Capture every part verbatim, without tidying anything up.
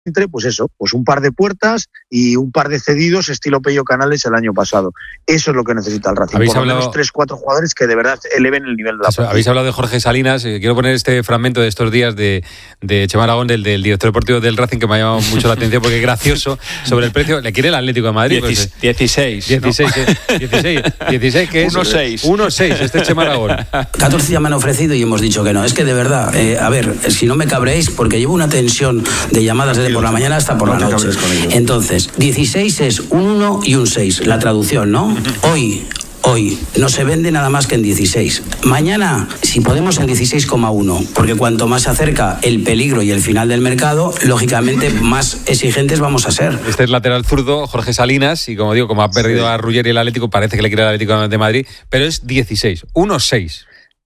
entre, pues eso, pues un par de puertas y un par de cedidos estilo Pello Canales el año pasado. Eso es lo que necesita el Racing. ¿Habéis por lo hablado... menos tres, cuatro jugadores que de verdad eleven el nivel de la Eso, habéis hablado de Jorge Salinas. Eh, quiero poner este fragmento de estos días de, de Chema Aragón, del, del director deportivo del Racing, que me ha llamado mucho la atención porque es gracioso sobre el precio. ¿Le quiere el Atlético de Madrid? Dieci, pues, dieciséis. dieciséis, ¿no? eh, dieciséis, dieciséis, ¿qué es? uno seis. uno seis, este es Chema Aragón. catorce ya me han ofrecido y hemos dicho que no. Es que de verdad, eh, a ver, si no me cabréis, porque llevo una tensión de llamadas desde por la mañana hasta por la noche. Entonces, dieciséis es un uno y un seis, la traducción, ¿no? Hoy, hoy, no se vende nada más que en dieciséis. Mañana, si podemos, en dieciséis coma uno, porque cuanto más se acerca el peligro y el final del mercado, lógicamente más exigentes vamos a ser. Este es lateral zurdo, Jorge Salinas, y como digo, como ha perdido sí. a Ruggeri el Atlético, parece que le quiere el Atlético de Madrid, pero es dieciséis, uno seis.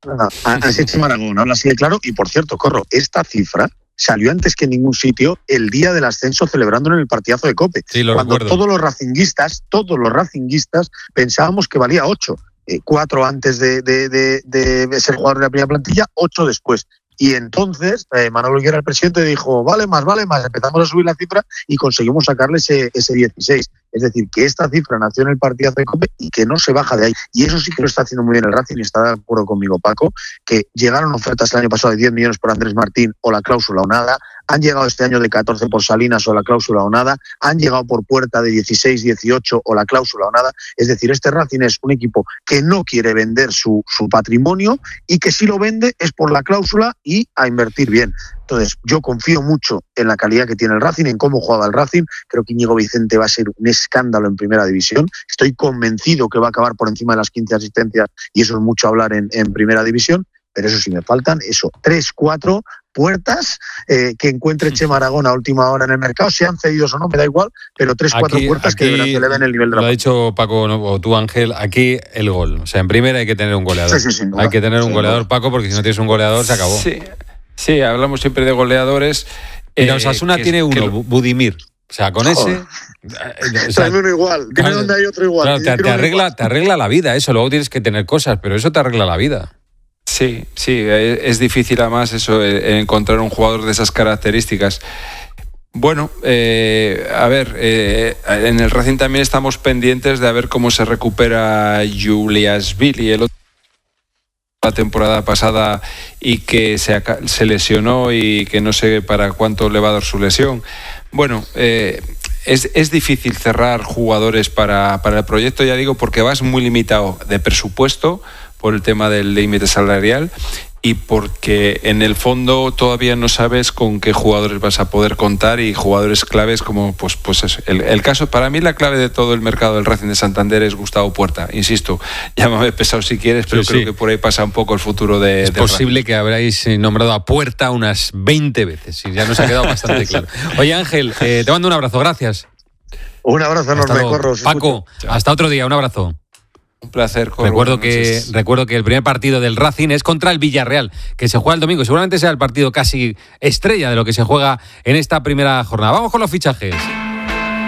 Así es Maragón, habla así de claro. Y por cierto, Corro, esta cifra salió antes que en ningún sitio el día del ascenso, celebrándolo en el partidazo de COPE. Sí, lo cuando recuerdo. todos los racinguistas, todos los racinguistas pensábamos que valía ocho. Eh, cuatro antes de, de, de, de ser jugador de la primera plantilla, ocho después. Y entonces eh, Manolo Higuera, el presidente, dijo, vale más, vale más. Empezamos a subir la cifra y conseguimos sacarle ese, ese dieciséis. Es decir, que esta cifra nació en el partido de COPE y que no se baja de ahí. Y eso sí que lo está haciendo muy bien el Racing, y está de acuerdo conmigo, Paco, que llegaron ofertas el año pasado de diez millones por Andrés Martín o la cláusula o nada. Han llegado este año de catorce por Salinas o la cláusula o nada. Han llegado por Puerta de dieciséis, dieciocho o la cláusula o nada. Es decir, este Racing es un equipo que no quiere vender su, su patrimonio, y que si lo vende es por la cláusula y a invertir bien. Entonces, yo confío mucho en la calidad que tiene el Racing, en cómo juega el Racing. Creo que Íñigo Vicente va a ser un escándalo en primera división. Estoy convencido que va a acabar por encima de las quince asistencias, y eso es mucho hablar en, en primera división. Pero eso sí, me faltan eso, tres, cuatro puertas eh, que encuentre Chema Aragón a última hora en el mercado, sean cedidos o no, me da igual, pero tres, aquí, cuatro puertas que de verdad eleven el nivel de la. Lo ha dicho Paco, ¿no? O tú, Ángel, aquí el gol. O sea, en primera hay que tener un goleador. Sí, sí, sí, no, hay que tener un sí, goleador, no. Paco, porque si no tienes un goleador se acabó. Sí, sí, hablamos siempre de goleadores. Mira, eh, Osasuna que, tiene uno, que... Budimir. O sea, con ese... O sea, uno igual, dime claro, dónde hay otro igual. Claro, te, te, arregla, te arregla la vida eso, luego tienes que tener cosas, pero eso te arregla la vida. Sí, sí, es difícil además eso, encontrar un jugador de esas características. Bueno, eh, a ver, eh, en el Racing también estamos pendientes de a ver cómo se recupera Juliashvili, el otro la temporada pasada y que se, se lesionó y que no sé para cuánto le va a dar su lesión. Bueno, eh, es, es difícil cerrar jugadores para, para el proyecto, ya digo, porque vas muy limitado de presupuesto por el tema del límite salarial y porque en el fondo todavía no sabes con qué jugadores vas a poder contar, y jugadores claves como pues pues eso. El, el caso, para mí la clave de todo el mercado del Racing de Santander es Gustavo Puerta, insisto, llámame pesado si quieres, pero sí, creo sí. que por ahí pasa un poco el futuro de es de posible Racing. Que habráis nombrado a Puerta unas veinte veces y ya nos ha quedado bastante claro. Oye, Ángel, eh, te mando un abrazo, gracias. Un abrazo enorme, Corro. Paco, hasta otro día, un abrazo. Un placer, Corro. Recuerdo que, recuerdo que el primer partido del Racing es contra el Villarreal, que se juega el domingo. Seguramente sea el partido casi estrella de lo que se juega en esta primera jornada. Vamos con los fichajes.